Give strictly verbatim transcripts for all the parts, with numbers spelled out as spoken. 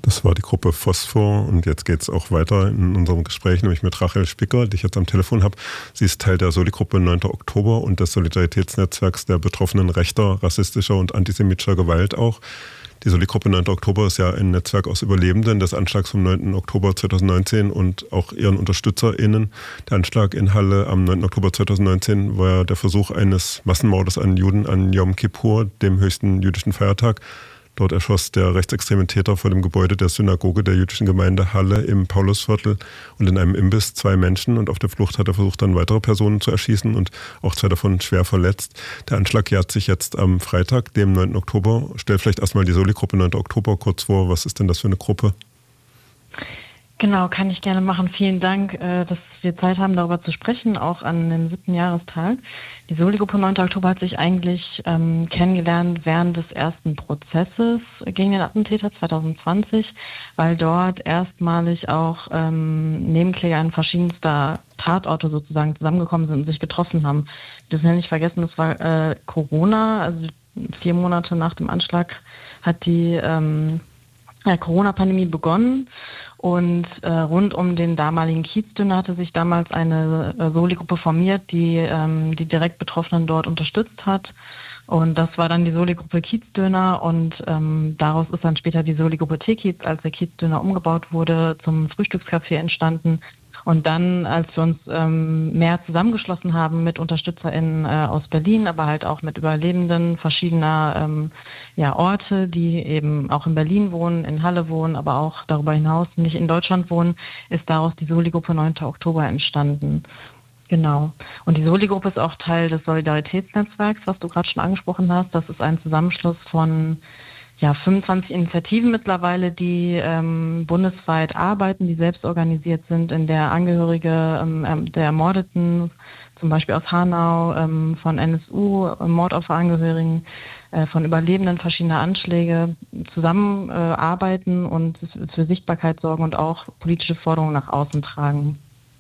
Das war die Gruppe Phosphor und jetzt geht es auch weiter in unserem Gespräch, nämlich mit Rachel Spicker, die ich jetzt am Telefon habe. Sie ist Teil der Soli-Gruppe neunter Oktober und des Solidaritätsnetzwerks der Betroffenen rechter, rassistischer und antisemitischer Gewalt auch. Die Soli-Gruppe neunter Oktober ist ja ein Netzwerk aus Überlebenden des Anschlags vom neunten Oktober zweitausendneunzehn und auch ihren UnterstützerInnen. Der Anschlag in Halle am neunten Oktober zweitausendneunzehn war der Versuch eines Massenmordes an Juden an Yom Kippur, dem höchsten jüdischen Feiertag. Dort erschoss der rechtsextreme Täter vor dem Gebäude der Synagoge der jüdischen Gemeinde Halle im Paulusviertel und in einem Imbiss zwei Menschen. Und auf der Flucht hat er versucht, dann weitere Personen zu erschießen und auch zwei davon schwer verletzt. Der Anschlag jährt sich jetzt am Freitag, dem neunten Oktober. Stell vielleicht erstmal die Soli-Gruppe neunter Oktober kurz vor. Was ist denn das für eine Gruppe? Genau, kann ich gerne machen. Vielen Dank, dass wir Zeit haben, darüber zu sprechen, auch an dem siebten Jahrestag. Die Soli-Gruppe neunter Oktober hat sich eigentlich ähm, kennengelernt während des ersten Prozesses gegen den Attentäter zwanzig zwanzig, weil dort erstmalig auch ähm, Nebenkläger an verschiedenster Tatorte sozusagen zusammengekommen sind und sich getroffen haben. Wir dürfen ja nicht vergessen, das war äh, Corona, also vier Monate nach dem Anschlag hat die ähm, ja, Corona-Pandemie begonnen. Und äh, rund um den damaligen Kiezdöner hatte sich damals eine äh, Soli-Gruppe formiert, die ähm, die direkt Betroffenen dort unterstützt hat. Und das war dann die Soli-Gruppe Kiezdöner und ähm, daraus ist dann später die Soli-Gruppe T-Kiez, als der Kiezdöner umgebaut wurde, zum Frühstückscafé entstanden. Und dann, als wir uns ähm, mehr zusammengeschlossen haben mit UnterstützerInnen äh, aus Berlin, aber halt auch mit Überlebenden verschiedener ähm, ja, Orte, die eben auch in Berlin wohnen, in Halle wohnen, aber auch darüber hinaus nicht in Deutschland wohnen, ist daraus die Soli-Gruppe neunter Oktober entstanden. Genau. Und die Soli-Gruppe ist auch Teil des Solidaritätsnetzwerks, was du gerade schon angesprochen hast. Das ist ein Zusammenschluss von ja, fünfundzwanzig Initiativen mittlerweile, die ähm, bundesweit arbeiten, die selbst organisiert sind, in der Angehörige ähm, der Ermordeten, zum Beispiel aus Hanau, ähm, von N S U, Mordopferangehörigen, äh, von Überlebenden verschiedener Anschläge zusammenarbeiten äh, und für Sichtbarkeit sorgen und auch politische Forderungen nach außen tragen.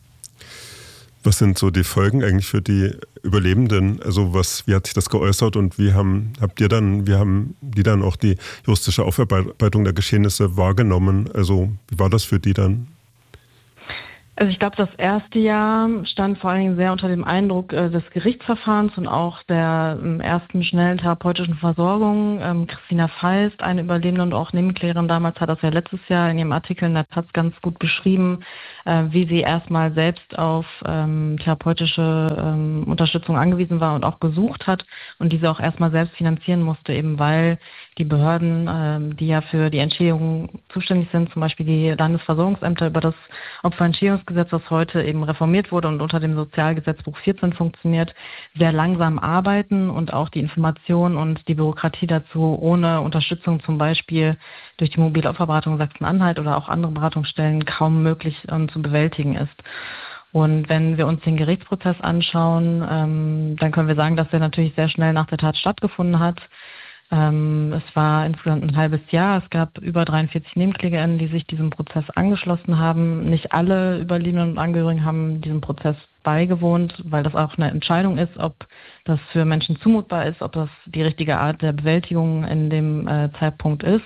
Was sind so die Folgen eigentlich für die Überlebenden? Also was, wie hat sich das geäußert und wie haben, habt ihr dann, wie haben die dann auch die juristische Aufarbeitung der Geschehnisse wahrgenommen? Also wie war das für die dann? Also ich glaube, das erste Jahr stand vor allen Dingen sehr unter dem Eindruck äh, des Gerichtsverfahrens und auch der ähm, ersten schnellen therapeutischen Versorgung. Ähm, Christina Feist, eine Überlebende und auch Nebenklägerin damals, hat das ja letztes Jahr in ihrem Artikel in der Taz ganz gut beschrieben, äh, wie sie erstmal selbst auf ähm, therapeutische ähm, Unterstützung angewiesen war und auch gesucht hat und diese auch erstmal selbst finanzieren musste, eben weil die Behörden, ähm, die ja für die Entschädigung zuständig sind, zum Beispiel die Landesversorgungsämter über das Opferentschädigungsgesetz, das heute eben reformiert wurde und unter dem Sozialgesetzbuch vierzehn funktioniert, sehr langsam arbeiten und auch die Information und die Bürokratie dazu ohne Unterstützung zum Beispiel durch die mobile Opferberatung Sachsen-Anhalt oder auch andere Beratungsstellen kaum möglich ähm, zu bewältigen ist. Und wenn wir uns den Gerichtsprozess anschauen, ähm, dann können wir sagen, dass der natürlich sehr schnell nach der Tat stattgefunden hat. Ähm, es war insgesamt ein halbes Jahr. Es gab über dreiundvierzig NebenklägerInnen, die sich diesem Prozess angeschlossen haben. Nicht alle Überlebenden und Angehörigen haben diesem Prozess beigewohnt, weil das auch eine Entscheidung ist, ob das für Menschen zumutbar ist, ob das die richtige Art der Bewältigung in dem äh, Zeitpunkt ist.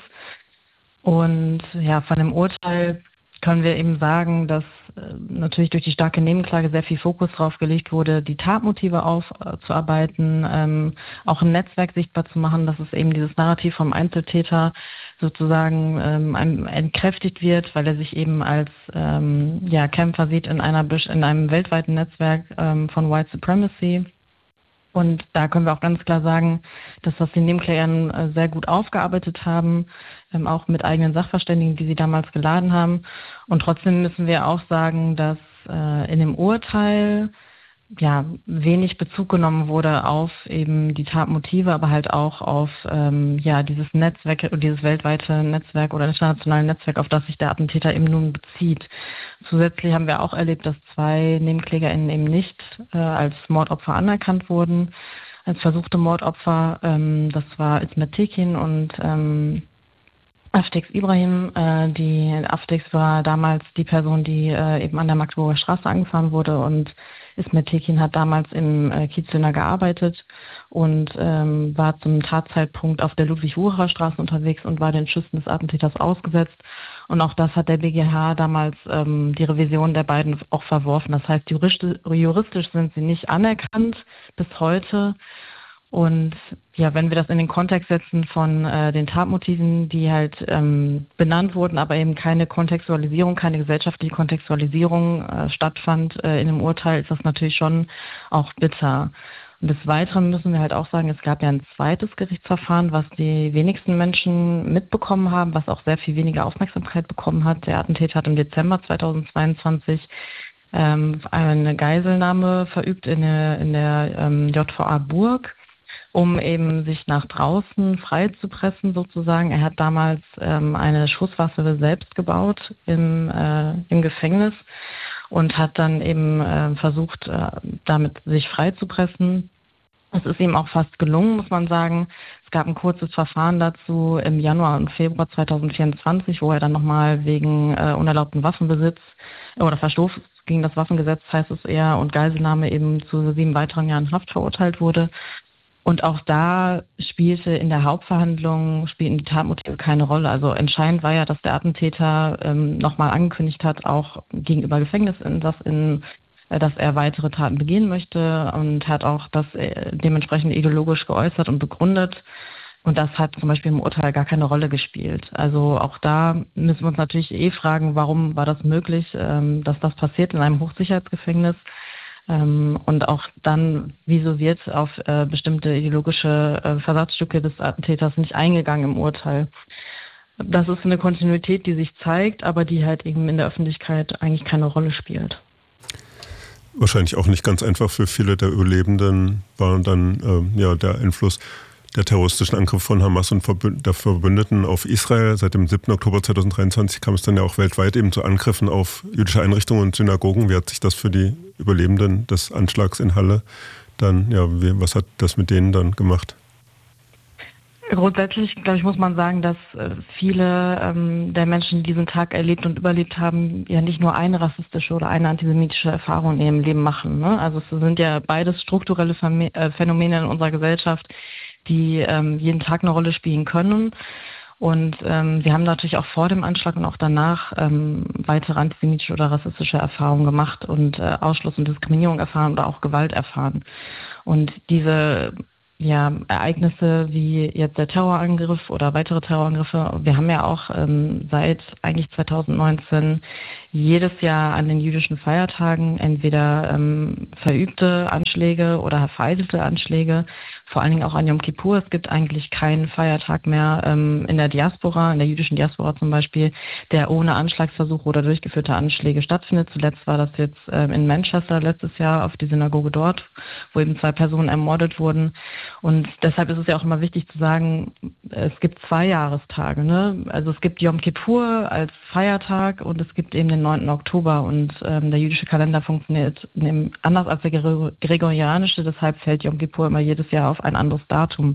Und ja, von dem Urteil können wir eben sagen, dass äh, natürlich durch die starke Nebenklage sehr viel Fokus darauf gelegt wurde, die Tatmotive aufzuarbeiten, ähm, auch ein Netzwerk sichtbar zu machen, dass es eben dieses Narrativ vom Einzeltäter sozusagen ähm, entkräftigt wird, weil er sich eben als ähm, ja, Kämpfer sieht in einer in einem weltweiten Netzwerk ähm, von White Supremacy. Und da können wir auch ganz klar sagen, dass das die Nebenklägerinnen äh, sehr gut aufgearbeitet haben, ähm, auch mit eigenen Sachverständigen, die sie damals geladen haben. Und trotzdem müssen wir auch sagen, dass äh, in dem Urteil ja wenig Bezug genommen wurde auf eben die Tatmotive, aber halt auch auf ähm, ja dieses Netzwerk, dieses weltweite Netzwerk oder internationale Netzwerk, auf das sich der Attentäter eben nun bezieht. Zusätzlich haben wir auch erlebt, dass zwei NebenklägerInnen eben nicht äh, als Mordopfer anerkannt wurden, als versuchte Mordopfer. Ähm, das war Ismet Tekin und ähm, Aftex Ibrahim. Äh, die Aftex war damals die Person, die äh, eben an der Magdeburger Straße angefahren wurde, und Ismet Tekin hat damals im äh, Kiezliner gearbeitet und ähm, war zum Tatzeitpunkt auf der Ludwig-Wucherer-Straße unterwegs und war den Schüssen des Attentäters ausgesetzt. Und auch das hat der B G H damals ähm, die Revision der beiden auch verworfen. Das heißt, juristisch, juristisch sind sie nicht anerkannt bis heute. Und ja, wenn wir das in den Kontext setzen von äh, den Tatmotiven, die halt ähm, benannt wurden, aber eben keine Kontextualisierung, keine gesellschaftliche Kontextualisierung äh, stattfand äh, in dem Urteil, ist das natürlich schon auch bitter. Und des Weiteren müssen wir halt auch sagen, es gab ja ein zweites Gerichtsverfahren, was die wenigsten Menschen mitbekommen haben, was auch sehr viel weniger Aufmerksamkeit bekommen hat. Der Attentäter hat im Dezember zweitausendzweiundzwanzig ähm, eine Geiselnahme verübt in der, in der ähm, J V A Burg, um eben sich nach draußen freizupressen sozusagen. Er hat damals ähm, eine Schusswaffe selbst gebaut im, äh, im Gefängnis und hat dann eben äh, versucht, äh, damit sich freizupressen. Es ist ihm auch fast gelungen, muss man sagen. Es gab ein kurzes Verfahren dazu im Januar und Februar zweitausendvierundzwanzig, wo er dann nochmal wegen äh, unerlaubten Waffenbesitz oder Verstoß gegen das Waffengesetz, heißt es eher, und Geiselnahme eben zu sieben weiteren Jahren Haft verurteilt wurde. Und auch da spielte in der Hauptverhandlung, spielten die Tatmotive keine Rolle. Also entscheidend war ja, dass der Attentäter ähm, nochmal angekündigt hat, auch gegenüber Gefängnisinsassen, äh, dass er weitere Taten begehen möchte, und hat auch das äh, dementsprechend ideologisch geäußert und begründet. Und das hat zum Beispiel im Urteil gar keine Rolle gespielt. Also auch da müssen wir uns natürlich eh fragen, warum war das möglich, ähm, dass das passiert in einem Hochsicherheitsgefängnis. Und auch dann, wieso wird auf äh, bestimmte ideologische äh, Versatzstücke des Attentäters nicht eingegangen im Urteil. Das ist eine Kontinuität, die sich zeigt, aber die halt eben in der Öffentlichkeit eigentlich keine Rolle spielt. Wahrscheinlich auch nicht ganz einfach für viele der Überlebenden war dann ähm, ja, der Einfluss der terroristischen Angriff von Hamas und der Verbündeten auf Israel. Seit dem siebten Oktober zweitausenddreiundzwanzig kam es dann ja auch weltweit eben zu Angriffen auf jüdische Einrichtungen und Synagogen. Wie hat sich das für die Überlebenden des Anschlags in Halle dann, ja, wie, was hat das mit denen dann gemacht? Grundsätzlich, glaube ich, muss man sagen, dass äh, viele ähm, der Menschen, die diesen Tag erlebt und überlebt haben, ja nicht nur eine rassistische oder eine antisemitische Erfahrung in ihrem Leben machen. Ne? Also es sind ja beides strukturelle Phänomene äh, Phänomene in unserer Gesellschaft, die ähm, jeden Tag eine Rolle spielen können. Und ähm, sie haben natürlich auch vor dem Anschlag und auch danach ähm, weitere antisemitische oder rassistische Erfahrungen gemacht und äh, Ausschluss und Diskriminierung erfahren oder auch Gewalt erfahren. Und diese ja, Ereignisse wie jetzt der Terrorangriff oder weitere Terrorangriffe, wir haben ja auch ähm, seit eigentlich zweitausendneunzehn jedes Jahr an den jüdischen Feiertagen entweder ähm, verübte Anschläge oder vereitelte Anschläge, vor allen Dingen auch an Yom Kippur. Es gibt eigentlich keinen Feiertag mehr ähm, in der Diaspora, in der jüdischen Diaspora zum Beispiel, der ohne Anschlagsversuche oder durchgeführte Anschläge stattfindet. Zuletzt war das jetzt ähm, in Manchester letztes Jahr auf die Synagoge dort, wo eben zwei Personen ermordet wurden. Und deshalb ist es ja auch immer wichtig zu sagen, es gibt zwei Jahrestage. Ne? Also es gibt Yom Kippur als Feiertag und es gibt eben den neunten Oktober. Und ähm, der jüdische Kalender funktioniert anders als der gregorianische, deshalb fällt Yom Kippur immer jedes Jahr auf ein anderes Datum.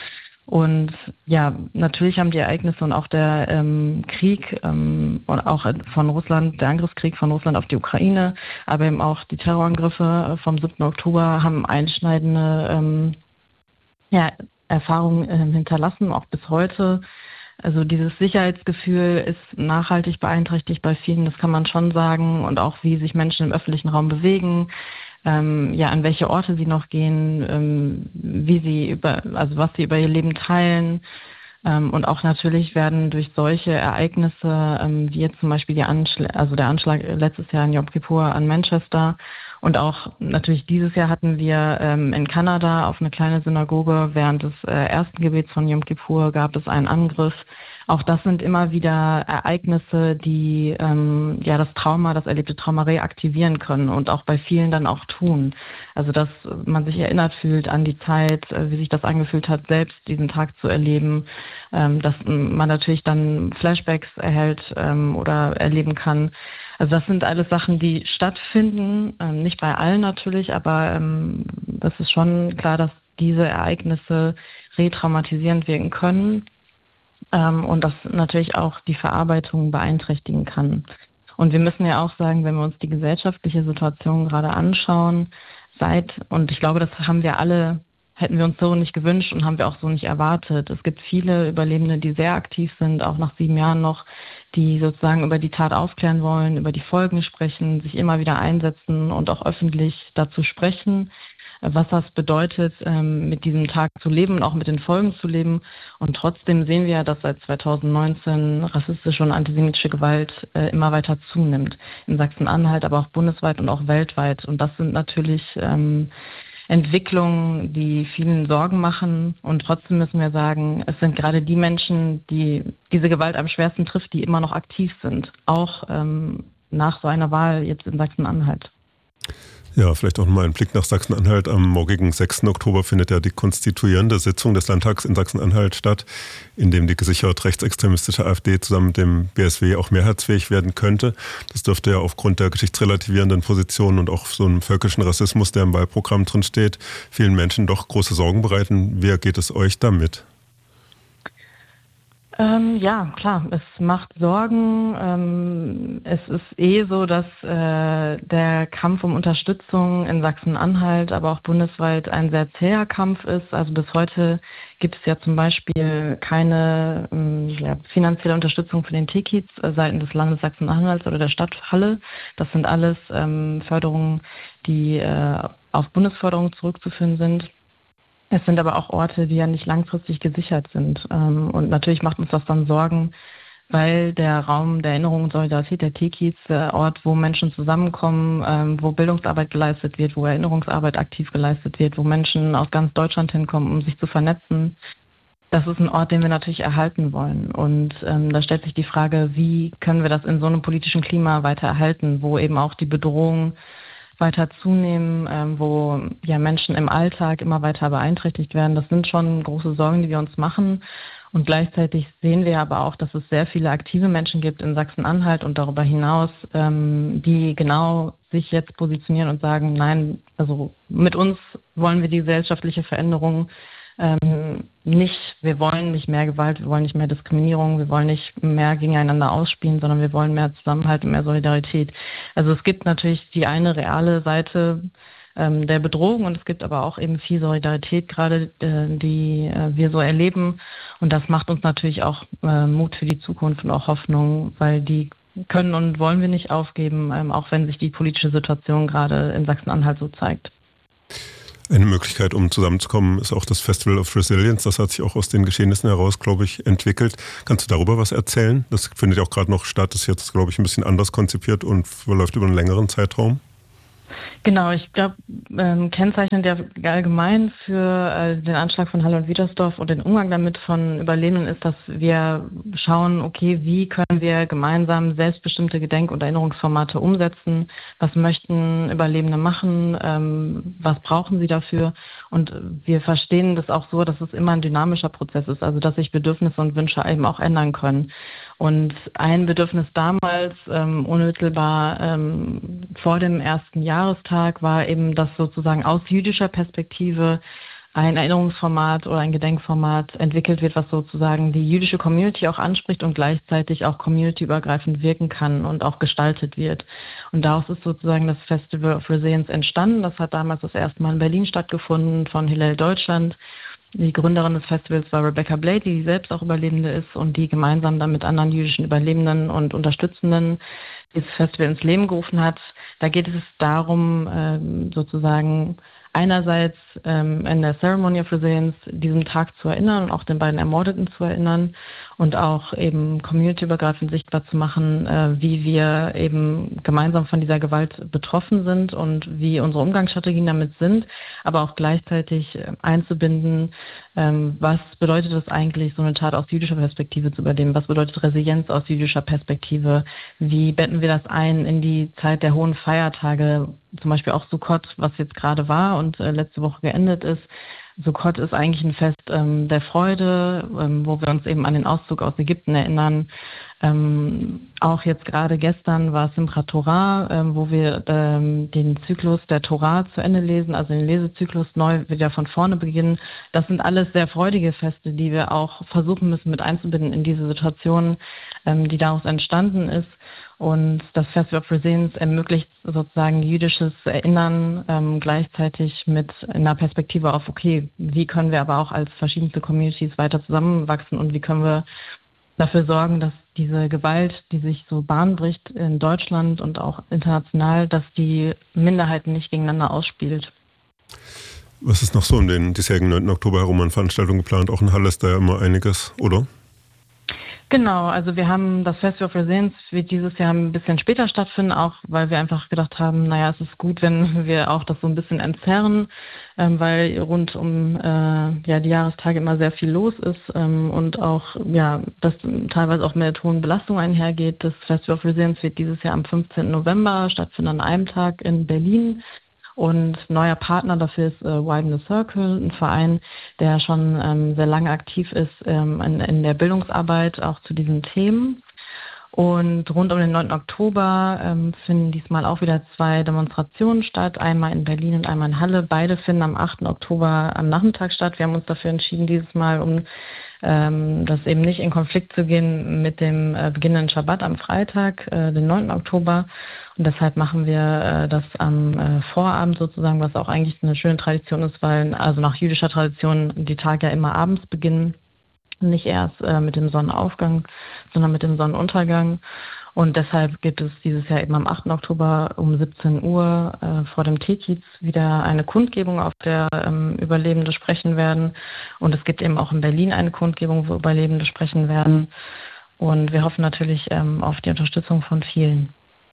Und ja, natürlich haben die Ereignisse und auch der ähm, Krieg ähm, und auch von Russland, der Angriffskrieg von Russland auf die Ukraine, aber eben auch die Terrorangriffe vom siebten Oktober haben einschneidende ähm, ja, Erfahrungen äh, hinterlassen, auch bis heute. Also dieses Sicherheitsgefühl ist nachhaltig beeinträchtigt bei vielen, das kann man schon sagen, und auch wie sich Menschen im öffentlichen Raum bewegen, ähm, ja, an welche Orte sie noch gehen, ähm, wie sie über, also was sie über ihr Leben teilen. Ähm, und auch natürlich werden durch solche Ereignisse, ähm, wie jetzt zum Beispiel die Anschl- also der Anschlag letztes Jahr in Yom Kippur an Manchester, und auch natürlich dieses Jahr hatten wir ähm, in Kanada auf eine kleine Synagoge während des äh, ersten Gebets von Yom Kippur gab es einen Angriff. Auch das sind immer wieder Ereignisse, die ähm, ja das Trauma, das erlebte Trauma reaktivieren können und auch bei vielen dann auch tun. Also dass man sich erinnert fühlt an die Zeit, äh, wie sich das angefühlt hat, selbst diesen Tag zu erleben, ähm, dass man natürlich dann Flashbacks erhält ähm, oder erleben kann. Also das sind alles Sachen, die stattfinden, ähm, nicht bei allen natürlich, aber ähm, das ist schon klar, dass diese Ereignisse retraumatisierend wirken können. ähm, und das natürlich auch die Verarbeitung beeinträchtigen kann. Und wir müssen ja auch sagen, wenn wir uns die gesellschaftliche Situation gerade anschauen, seit, und ich glaube, das haben wir alle, hätten wir uns so nicht gewünscht und haben wir auch so nicht erwartet. Es gibt viele Überlebende, die sehr aktiv sind, auch nach sieben Jahren noch, die sozusagen über die Tat aufklären wollen, über die Folgen sprechen, sich immer wieder einsetzen und auch öffentlich dazu sprechen, was das bedeutet, mit diesem Tag zu leben und auch mit den Folgen zu leben. Und trotzdem sehen wir ja, dass seit zweitausendneunzehn rassistische und antisemitische Gewalt immer weiter zunimmt. In Sachsen-Anhalt, aber auch bundesweit und auch weltweit. Und das sind natürlich ähm, Entwicklungen, die vielen Sorgen machen. Und trotzdem müssen wir sagen, es sind gerade die Menschen, die diese Gewalt am schwersten trifft, die immer noch aktiv sind. Auch ähm, nach so einer Wahl jetzt in Sachsen-Anhalt. Ja, vielleicht auch nochmal ein Blick nach Sachsen-Anhalt. Am morgigen sechsten Oktober findet ja die konstituierende Sitzung des Landtags in Sachsen-Anhalt statt, in dem die gesichert rechtsextremistische AfD zusammen mit dem B S W auch mehrheitsfähig werden könnte. Das dürfte ja aufgrund der geschichtsrelativierenden Positionen und auch so einem völkischen Rassismus, der im Wahlprogramm drin steht, vielen Menschen doch große Sorgen bereiten. Wie geht es euch damit? Ähm, ja, klar, es macht Sorgen. Ähm, es ist eh so, dass äh, der Kampf um Unterstützung in Sachsen-Anhalt, aber auch bundesweit ein sehr zäher Kampf ist. Also bis heute gibt es ja zum Beispiel keine ähm, ja, finanzielle Unterstützung für den T-Kiez äh, seitens des Landes Sachsen-Anhalt oder der Stadt Halle. Das sind alles ähm, Förderungen, die äh, auf Bundesförderung zurückzuführen sind. Es sind aber auch Orte, die ja nicht langfristig gesichert sind. Und natürlich macht uns das dann Sorgen, weil der Raum der Erinnerung und Solidarität, der T-Kiez, der Ort, wo Menschen zusammenkommen, wo Bildungsarbeit geleistet wird, wo Erinnerungsarbeit aktiv geleistet wird, wo Menschen aus ganz Deutschland hinkommen, um sich zu vernetzen, das ist ein Ort, den wir natürlich erhalten wollen. Und ähm, da stellt sich die Frage, wie können wir das in so einem politischen Klima weiter erhalten, wo eben auch die Bedrohung weiter zunehmen, ähm, wo ja Menschen im Alltag immer weiter beeinträchtigt werden. Das sind schon große Sorgen, die wir uns machen. Und gleichzeitig sehen wir aber auch, dass es sehr viele aktive Menschen gibt in Sachsen-Anhalt und darüber hinaus, ähm, die genau sich jetzt positionieren und sagen, nein, also mit uns wollen wir die gesellschaftliche Veränderung ähm, nicht, wir wollen nicht mehr Gewalt, wir wollen nicht mehr Diskriminierung, wir wollen nicht mehr gegeneinander ausspielen, sondern wir wollen mehr Zusammenhalt und mehr Solidarität. Also es gibt natürlich die eine reale Seite ähm, der Bedrohung und es gibt aber auch eben viel Solidarität gerade, äh, die äh, wir so erleben und das macht uns natürlich auch äh, Mut für die Zukunft und auch Hoffnung, weil die können und wollen wir nicht aufgeben, ähm, auch wenn sich die politische Situation gerade in Sachsen-Anhalt so zeigt. Eine Möglichkeit, um zusammenzukommen, ist auch das Festival of Resilience. Das hat sich auch aus den Geschehnissen heraus, glaube ich, entwickelt. Kannst du darüber was erzählen? Das findet ja auch gerade noch statt, ist jetzt, glaube ich, ein bisschen anders konzipiert und verläuft über einen längeren Zeitraum. Genau, ich glaube, ähm, kennzeichnend ja allgemein für äh, den Anschlag von Halle und Wiedersdorf und den Umgang damit von Überlebenden ist, dass wir schauen, okay, wie können wir gemeinsam selbstbestimmte Gedenk- und Erinnerungsformate umsetzen, was möchten Überlebende machen, ähm, was brauchen sie dafür und wir verstehen das auch so, dass es immer ein dynamischer Prozess ist, also dass sich Bedürfnisse und Wünsche eben auch ändern können. Und ein Bedürfnis damals, ähm, unmittelbar ähm, vor dem ersten Jahrestag, war eben, dass sozusagen aus jüdischer Perspektive ein Erinnerungsformat oder ein Gedenkformat entwickelt wird, was sozusagen die jüdische Community auch anspricht und gleichzeitig auch communityübergreifend wirken kann und auch gestaltet wird. Und daraus ist sozusagen das Festival of Resilience entstanden. Das hat damals das erste Mal in Berlin stattgefunden von Hillel Deutschland. Die Gründerin des Festivals war Rebecca Blade, die selbst auch Überlebende ist und die gemeinsam dann mit anderen jüdischen Überlebenden und Unterstützenden dieses Festival ins Leben gerufen hat. Da geht es darum, sozusagen einerseits in der Ceremony of Resilience diesen Tag zu erinnern und auch den beiden Ermordeten zu erinnern und auch eben communityübergreifend sichtbar zu machen, wie wir eben gemeinsam von dieser Gewalt betroffen sind und wie unsere Umgangsstrategien damit sind, aber auch gleichzeitig einzubinden, was bedeutet es eigentlich, so eine Tat aus jüdischer Perspektive zu überleben, was bedeutet Resilienz aus jüdischer Perspektive, wie betten wir das ein in die Zeit der hohen Feiertage, zum Beispiel auch Sukkot, was jetzt gerade war und letzte Woche geendet ist. Sukkot ist eigentlich ein Fest ähm, der Freude, ähm, wo wir uns eben an den Auszug aus Ägypten erinnern, Ähm, auch jetzt gerade gestern war Simchat Torah, ähm, wo wir ähm, den Zyklus der Torah zu Ende lesen, also den Lesezyklus neu wieder von vorne beginnen. Das sind alles sehr freudige Feste, die wir auch versuchen müssen mit einzubinden in diese Situation, ähm, die daraus entstanden ist. Und das Festival of Resilience ermöglicht sozusagen jüdisches Erinnern ähm, gleichzeitig mit einer Perspektive auf, okay, wie können wir aber auch als verschiedenste Communities weiter zusammenwachsen und wie können wir dafür sorgen, dass diese Gewalt, die sich so Bahn bricht in Deutschland und auch international, dass die Minderheiten nicht gegeneinander ausspielt. Was ist noch so um den diesjährigen neunten Oktober herum an Veranstaltungen geplant? Auch in Halle ist da ja immer einiges, oder? Genau, also wir haben das Festival of Resilience wird dieses Jahr ein bisschen später stattfinden, auch weil wir einfach gedacht haben, naja, es ist gut, wenn wir auch das so ein bisschen entzerren, ähm, weil rund um äh, ja die Jahrestage immer sehr viel los ist ähm, und auch ja das teilweise auch mit hohen Belastungen einhergeht. Das Festival of Resilience wird dieses Jahr am fünfzehnten November stattfinden, an einem Tag in Berlin. Und neuer Partner dafür ist äh, Widen the Circle, ein Verein, der schon ähm, sehr lange aktiv ist ähm, in, in der Bildungsarbeit auch zu diesen Themen. Und rund um den neunten Oktober ähm, finden diesmal auch wieder zwei Demonstrationen statt, einmal in Berlin und einmal in Halle. Beide finden am achten Oktober am Nachmittag statt. Wir haben uns dafür entschieden, dieses Mal, um ähm, das eben nicht in Konflikt zu gehen mit dem äh, beginnenden Schabbat am Freitag, äh, den neunten Oktober. Und deshalb machen wir äh, das am äh, Vorabend sozusagen, was auch eigentlich eine schöne Tradition ist, weil also nach jüdischer Tradition die Tage ja immer abends beginnen. Nicht erst äh, mit dem Sonnenaufgang, sondern mit dem Sonnenuntergang. Und deshalb gibt es dieses Jahr eben am achten Oktober um siebzehn Uhr äh, vor dem Teekiez wieder eine Kundgebung, auf der ähm, Überlebende sprechen werden. Und es gibt eben auch in Berlin eine Kundgebung, wo Überlebende sprechen werden. Und wir hoffen natürlich ähm, auf die Unterstützung von vielen.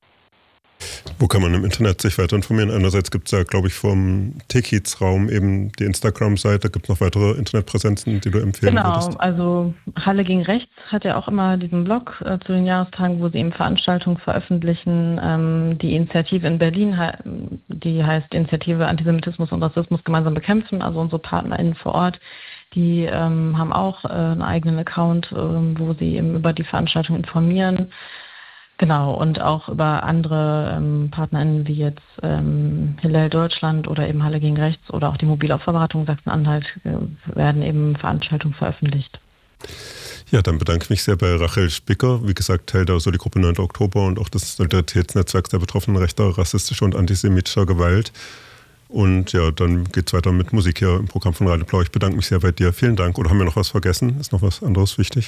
Wo kann man im Internet sich weiter informieren? Einerseits gibt es ja, glaube ich, vom Teekiez-Raum eben die Instagram-Seite. Gibt es noch weitere Internetpräsenzen, die du empfehlen genau, würdest? Genau, also Halle gegen Rechts hat ja auch immer diesen Blog äh, zu den Jahrestagen, wo sie eben Veranstaltungen veröffentlichen. Ähm, die Initiative in Berlin, die heißt Initiative Antisemitismus und Rassismus gemeinsam bekämpfen, also unsere PartnerInnen vor Ort, die ähm, haben auch äh, einen eigenen Account, äh, wo sie eben über die Veranstaltung informieren. Genau, und auch über andere ähm, PartnerInnen wie jetzt ähm, Hillel Deutschland oder eben Halle gegen Rechts oder auch die Mobilaufberatung Sachsen-Anhalt äh, werden eben Veranstaltungen veröffentlicht. Ja, dann bedanke ich mich sehr bei Rachel Spicker, wie gesagt, Teil der Soli-Gruppe neunten Oktober und auch des Solidaritätsnetzwerks der Betroffenen rechter, rassistischer und antisemitischer Gewalt. Und ja, dann geht es weiter mit Musik hier im Programm von Radio Blau. Ich bedanke mich sehr bei dir. Vielen Dank. Oder haben wir noch was vergessen? Ist noch was anderes wichtig?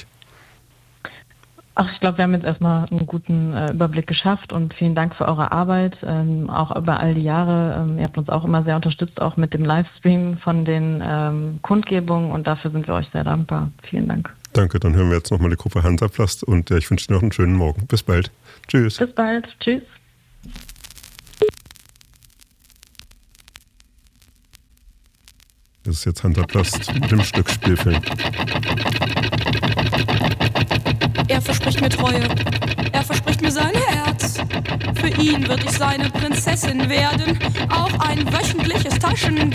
Ach, ich glaube, wir haben jetzt erstmal einen guten äh, Überblick geschafft und vielen Dank für eure Arbeit, ähm, auch über all die Jahre. Ähm, ihr habt uns auch immer sehr unterstützt, auch mit dem Livestream von den ähm, Kundgebungen und dafür sind wir euch sehr dankbar. Vielen Dank. Danke, dann hören wir jetzt nochmal die Gruppe Hansaplast und äh, ich wünsche dir noch einen schönen Morgen. Bis bald. Tschüss. Bis bald. Tschüss. Das ist jetzt Hansaplast mit dem Stück Spielfilm. Er verspricht mir Treue, er verspricht mir sein Herz. Für ihn wird ich seine Prinzessin werden, auch ein wöchentliches Taschengeld.